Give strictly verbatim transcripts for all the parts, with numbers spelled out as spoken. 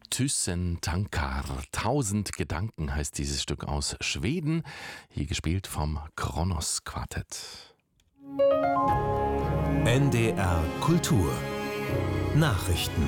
Thyssen Tankar. Tausend Gedanken heißt dieses Stück aus Schweden, hier gespielt vom Kronos Quartett. N D R Kultur Nachrichten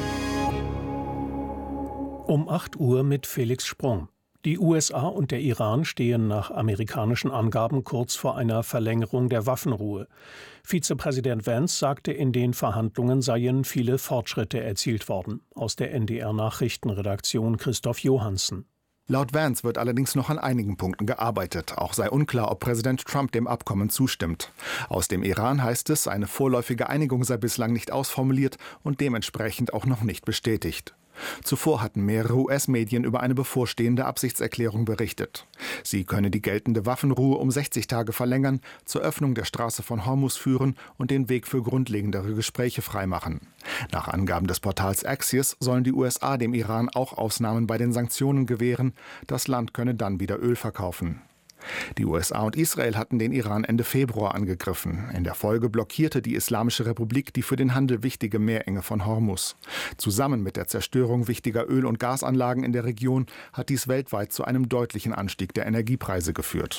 Um acht Uhr mit Felix Sprung. Die U S A und der Iran stehen nach amerikanischen Angaben kurz vor einer Verlängerung der Waffenruhe. Vizepräsident Vance sagte, in den Verhandlungen seien viele Fortschritte erzielt worden. Aus der N D R-Nachrichtenredaktion Christoph Johansen. Laut Vance wird allerdings noch an einigen Punkten gearbeitet. Auch sei unklar, ob Präsident Trump dem Abkommen zustimmt. Aus dem Iran heißt es, eine vorläufige Einigung sei bislang nicht ausformuliert und dementsprechend auch noch nicht bestätigt. Zuvor hatten mehrere U S-Medien über eine bevorstehende Absichtserklärung berichtet. Sie könne die geltende Waffenruhe um sechzig Tage verlängern, zur Öffnung der Straße von Hormuz führen und den Weg für grundlegendere Gespräche freimachen. Nach Angaben des Portals Axios sollen die U S A dem Iran auch Ausnahmen bei den Sanktionen gewähren. Das Land könne dann wieder Öl verkaufen. Die U S A und Israel hatten den Iran Ende Februar angegriffen. In der Folge blockierte die Islamische Republik die für den Handel wichtige Meerenge von Hormuz. Zusammen mit der Zerstörung wichtiger Öl- und Gasanlagen in der Region hat dies weltweit zu einem deutlichen Anstieg der Energiepreise geführt.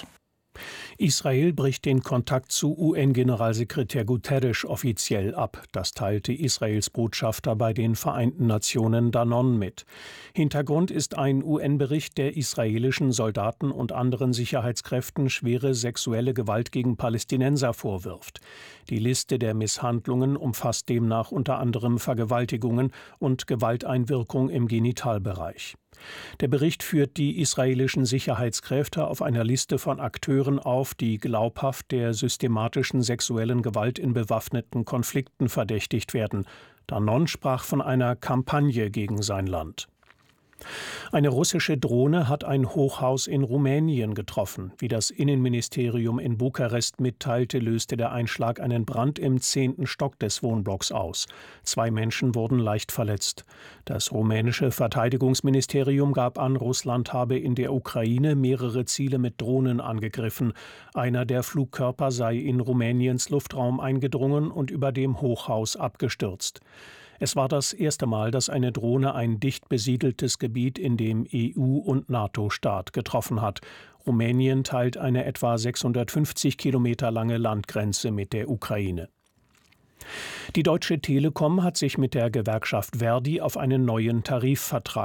Israel bricht den Kontakt zu U N-Generalsekretär Guterres offiziell ab. Das teilte Israels Botschafter bei den Vereinten Nationen Danon mit. Hintergrund ist ein U N-Bericht, der israelischen Soldaten und anderen Sicherheitskräften schwere sexuelle Gewalt gegen Palästinenser vorwirft. Die Liste der Misshandlungen umfasst demnach unter anderem Vergewaltigungen und Gewalteinwirkung im Genitalbereich. Der Bericht führt die israelischen Sicherheitskräfte auf einer Liste von Akteuren auf, die glaubhaft der systematischen sexuellen Gewalt in bewaffneten Konflikten verdächtigt werden. Danon sprach von einer Kampagne gegen sein Land. Eine russische Drohne hat ein Hochhaus in Rumänien getroffen. Wie das Innenministerium in Bukarest mitteilte, löste der Einschlag einen Brand im zehnten Stock des Wohnblocks aus. Zwei Menschen wurden leicht verletzt. Das rumänische Verteidigungsministerium gab an, Russland habe in der Ukraine mehrere Ziele mit Drohnen angegriffen. Einer der Flugkörper sei in Rumäniens Luftraum eingedrungen und über dem Hochhaus abgestürzt. Es war das erste Mal, dass eine Drohne ein dicht besiedeltes Gebiet in dem E U- und NATO-Staat getroffen hat. Rumänien teilt eine etwa sechshundertfünfzig Kilometer lange Landgrenze mit der Ukraine. Die Deutsche Telekom hat sich mit der Gewerkschaft Verdi auf einen neuen Tarifvertrag